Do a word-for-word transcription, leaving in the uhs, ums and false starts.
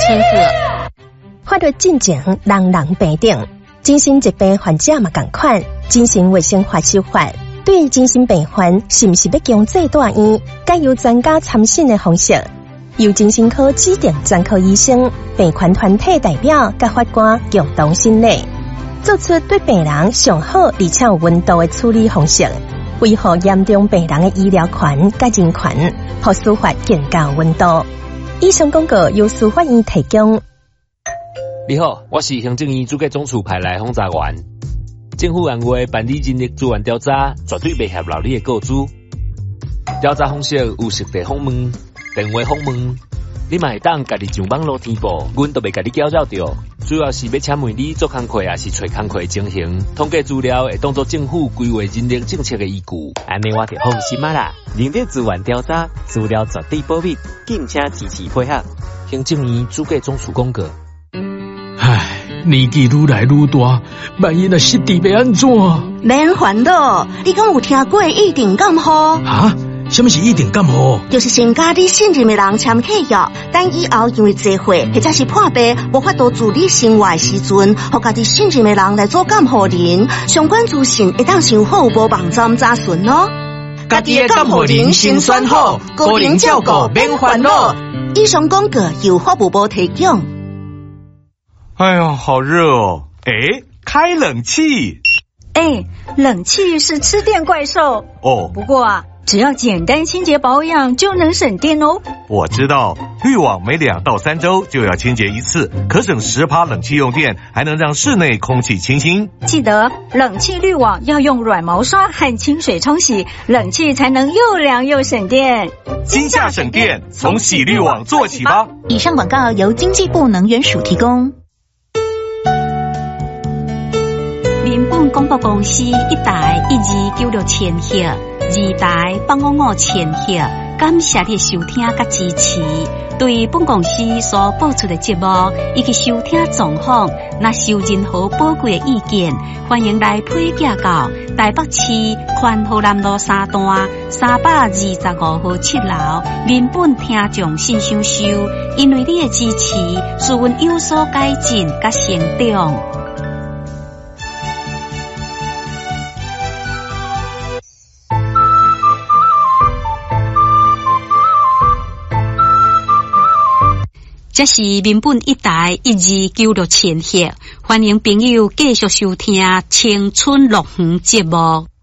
千赫。法律进程人人平等，精神疾病患者嘛同款。精神卫生法修法对精神病患是毋是要强制住院，该由专家参审的方式，由精神科指定专科医生、病患团体代表甲法官共同审理，做出对病人上好而且有温度的处理方式，维护严重病人的医疗权甲人权，互司法更加有温度。以上广告由司法院提供。 你好，我是行政院主计总处派来访查员。政府按话办理人力资源调查，绝对袂合劳你的告知。调查方式有实地访问、电话访问，你嘛会当家己上网络填报，阮都袂甲你搅扰着。主要是要请问你做工课也是找工课的情形，统计资料会当作政府规划人力政策的依据。 安尼我就放心啊啦！人力资源调查资料绝对保密，敬请支持配合。 行政院主计总处公告。 唉，年纪愈来愈大，万一若失智要安怎？ 免烦恼，你敢有听过一定感冒？ 啊？什么是一定感冒？ 就是先甲你信任的人签契约，等以后因为聚会或者是破病无法度自理生活的时阵，互家己信任的人来做监护人，相关资讯会当上好无网站查询哦。 家己的监护人先选好，个人照顾免烦恼。 以上广告由法务部提供。 哎呀，好热哦！哎，开冷气。 哎，冷气是吃电怪兽哦。 不过啊，只要简单清洁保养就能省电哦。 我知道，滤网每两到三周就要清洁一次，可省十趴冷气用电，还能让室内空气清新。 记得冷气滤网要用软毛刷和清水冲洗，冷气才能又凉又省电。 今夏省电，从洗滤网做起吧。 以上广告由经济部能源署提供。 民本广播公司一台一二九六千赫，二台八五五千赫，感谢你的收听甲支持。对本公司所播出的节目以及收听状况，若有任何宝贵的意见，欢迎来推荐到台北市宽和南路三段三百二十五号七楼民本听众信箱收。因为你的支持，使阮有所改进甲成长。这是民本一台一二九六千赫，欢迎朋友继续收听青春乐园节目。